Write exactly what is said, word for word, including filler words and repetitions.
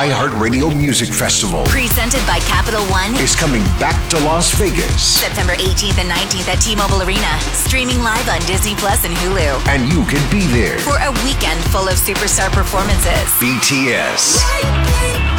iHeartRadio Music Festival. Presented by Capital One. Is coming back to Las Vegas. September eighteenth and nineteenth at T-Mobile Arena. Streaming live on Disney Plus and Hulu. And you can be there. For a weekend full of superstar performances. B T S.